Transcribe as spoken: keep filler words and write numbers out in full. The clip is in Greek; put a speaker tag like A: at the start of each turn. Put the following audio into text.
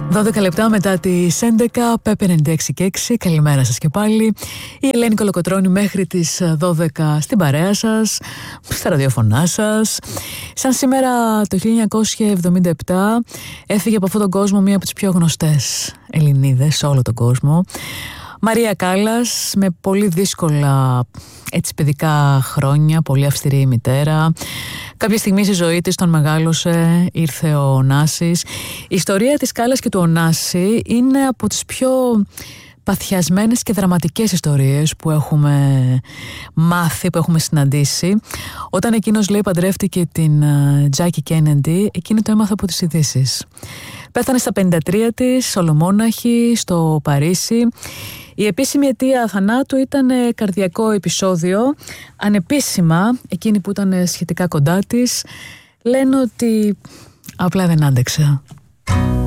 A: δώδεκα λεπτά μετά τις έντεκα, ΠΕΠ ενενήντα έξι και έξι. Καλημέρα σας και πάλι. Η Ελένη Κολοκοτρώνη μέχρι τις δώδεκα στην παρέα σας, στα ραδιοφωνά σας. Σαν σήμερα το χίλια εννιακόσια εβδομήντα επτά έφυγε από αυτόν τον κόσμο μία από τις πιο γνωστές Ελληνίδες σε όλο τον κόσμο. Μαρία Κάλλας, με πολύ δύσκολα έτσι παιδικά χρόνια, πολύ αυστηρή μητέρα. Κάποια στιγμή στη ζωή της τον μεγάλωσε, ήρθε ο Ωνάσης. Η ιστορία της Κάλλας και του Ωνάση είναι από τις πιο παθιασμένες και δραματικές ιστορίες που έχουμε μάθει, που έχουμε συναντήσει. Όταν εκείνος, λέει, παντρεύτηκε την Τζάκι Κέννεντι, εκείνη το έμαθα από τις ειδήσεις. Πέθανε στα πενήντα τρία της, ολομόναχη, στο Παρίσι. Η επίσημη αιτία θανάτου ήταν καρδιακό επεισόδιο. Ανεπίσημα, εκείνοι που ήταν σχετικά κοντά της λένε ότι απλά δεν άντεξε.